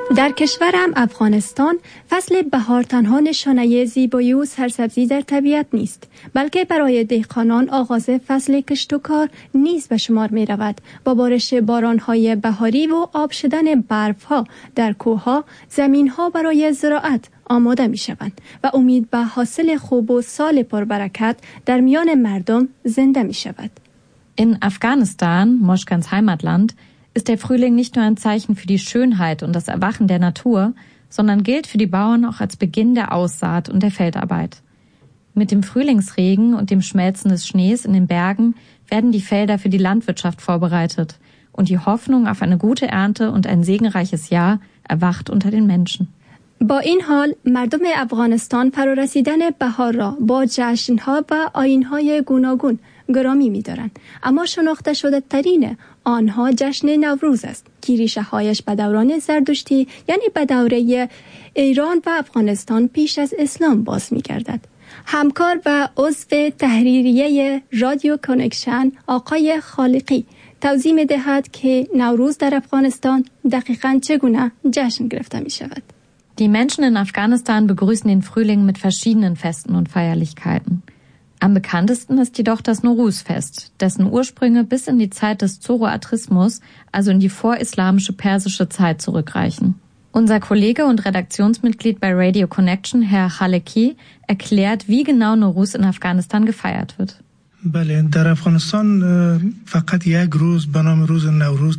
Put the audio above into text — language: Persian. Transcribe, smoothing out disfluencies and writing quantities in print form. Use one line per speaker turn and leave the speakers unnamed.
در کشورم افغانستان فصل بهار تنها نشانه زیبایی و سرسبزی در طبیعت نیست، بلکه برای دهقانان آغاز فصل کشت و کار نیز به شمار می رود. با بارش بارانهای بهاری و آب شدن برفها در کوهها، زمینها برای زراعت آماده می شوند و امید به حاصل خوب و سال پربرکت در میان مردم زنده می شود.
In Afghanistan, Moschkans Heimatland, ist der Frühling nicht nur ein Zeichen für die Schönheit und das Erwachen der Natur, sondern gilt für die Bauern auch als Beginn der Aussaat und der Feldarbeit. Mit dem Frühlingsregen und dem Schmelzen des Schnees in den Bergen werden die Felder für die Landwirtschaft vorbereitet und die Hoffnung auf eine gute Ernte und ein segenreiches Jahr erwacht unter den Menschen.
با این حال مردم افغانستان فرارسیدن بهار را با جشن‌ها و آیین‌های گوناگون گرامی می‌دارند، اما شناخته شده ترین آنها جشن نوروز است که ریشه‌هایش به دوران زردشتی یعنی به دوره ایران و افغانستان پیش از اسلام باز می‌گردد. همکار و عضو تحریریه رادیو کانکشن آقای خالقی توضیح می‌دهد که نوروز در افغانستان دقیقاً چگونه جشن گرفته می‌شود.
Die Menschen in Afghanistan begrüßen den Frühling mit verschiedenen Festen und Feierlichkeiten. Am bekanntesten ist jedoch das Nowruz-Fest, dessen Ursprünge bis in die Zeit des Zoroastrismus, also in die vorislamische persische Zeit zurückreichen. Unser Kollege und Redaktionsmitglied bei Radio Connection, Herr Khaleki, erklärt, wie genau Nowruz in Afghanistan gefeiert wird.
بله، در افغانستان فقط یک روز به نام روز نوروز